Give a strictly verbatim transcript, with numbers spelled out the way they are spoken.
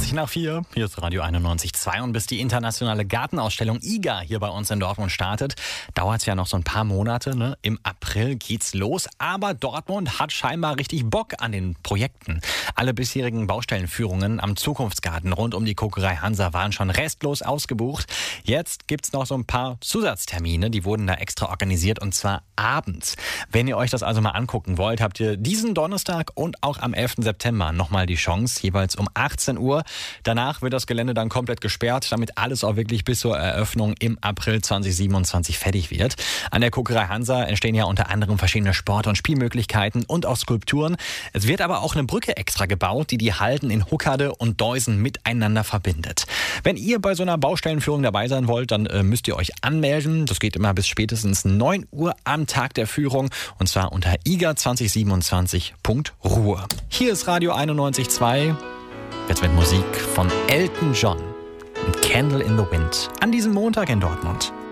zwanzig nach vier, hier ist Radio einundneunzig Komma zwei und bis die internationale Gartenausstellung I G A hier bei uns in Dortmund startet, dauert es ja noch so ein paar Monate. Ne? Im April geht's los, aber Dortmund hat scheinbar richtig Bock an den Projekten. Alle bisherigen Baustellenführungen am Zukunftsgarten rund um die Kokerei Hansa waren schon restlos ausgebucht. Jetzt gibt's noch so ein paar Zusatztermine, die wurden da extra organisiert und zwar abends. Wenn ihr euch das also mal angucken wollt, habt ihr diesen Donnerstag und auch am elften September nochmal die Chance, jeweils um achtzehn Uhr. Danach wird das Gelände dann komplett gesperrt, damit alles auch wirklich bis zur Eröffnung im April zweitausendsiebenundzwanzig fertig wird. An der Kokerei Hansa entstehen ja unter anderem verschiedene Sport- und Spielmöglichkeiten und auch Skulpturen. Es wird aber auch eine Brücke extra gebaut, die die Halden in Huckade und Deusen miteinander verbindet. Wenn ihr bei so einer Baustellenführung dabei sein wollt, dann äh, müsst ihr euch anmelden. Das geht immer bis spätestens neun Uhr am Tag der Führung und zwar unter i g a zwanzig siebenundzwanzig punkt ruhr. Hier ist Radio einundneunzig Komma zwei. Jetzt mit Musik von Elton John und Candle in the Wind an diesem Montag in Dortmund.